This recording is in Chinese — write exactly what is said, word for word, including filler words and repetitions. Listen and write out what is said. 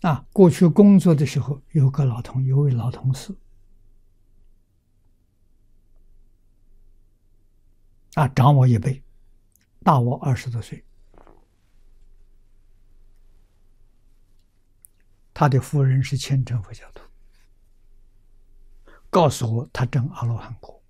啊，过去工作的时候，有个老同，有位老同事，啊，长我一辈，大我二十多岁。他的夫人是虔诚佛教徒，告诉我他证阿罗汉果。